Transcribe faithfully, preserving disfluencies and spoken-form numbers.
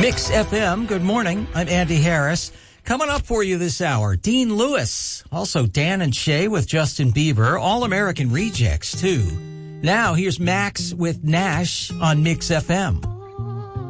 Mix F M, good morning. I'm Andy Harris. Coming up for you this hour, Dean Lewis. Also Dan and Shay with Justin Bieber. All-American Rejects, too. Now, here's Max with Nash on Mix F M.